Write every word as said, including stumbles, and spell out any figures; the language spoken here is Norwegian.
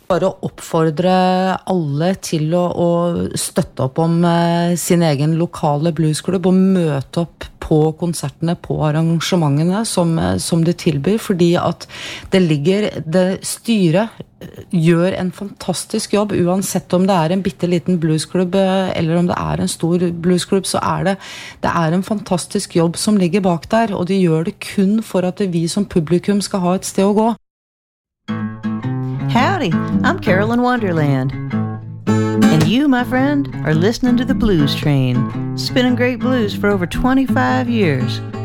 Bare å oppfordre alle til å, å støtte opp om eh, sin egen lokale bluesklubb og møte opp på konsertene, på arrangementene som, som de tilbyr, fordi at det ligger, det styret gjør en fantastisk jobb, uansett om det er en bitteliten bluesklubb eller om det er en stor bluesklubb, så er det, det er en fantastisk jobb som ligger bak der, og de gjør det kun for at vi som publikum skal ha et sted å gå. Howdy, I'm Carolyn Wonderland. And you, my friend, are listening to the Blues Train, spinning great blues for over twenty-five years.